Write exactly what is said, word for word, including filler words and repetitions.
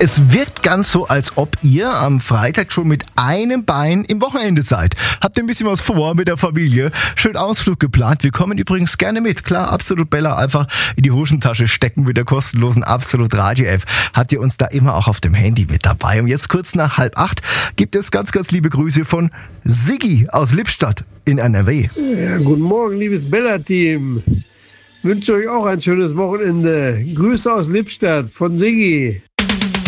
Es wirkt ganz so, als ob ihr am Freitag schon mit einem Bein im Wochenende seid. Habt ihr ein bisschen was vor mit der Familie? Schön Ausflug geplant. Wir kommen übrigens gerne mit. Klar, Absolut Bella einfach in die Hosentasche stecken mit der kostenlosen Absolut Radio-App. Habt ihr uns da immer auch auf dem Handy mit dabei. Und jetzt kurz nach halb acht gibt es ganz, ganz liebe Grüße von Siggi aus Lippstadt in N R W. Ja, guten Morgen, liebes Bella-Team. Wünsche euch auch ein schönes Wochenende. Grüße aus Lippstadt von Siggi.